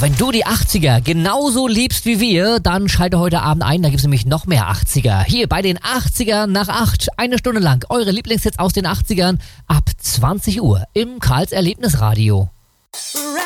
wenn du die 80er genauso liebst wie wir, dann schalte heute Abend ein, da gibt es nämlich noch mehr 80er. Hier bei den 80ern nach 8, eine Stunde lang eure Lieblingshits aus den 80ern ab 20 Uhr im Karls Erlebnisradio.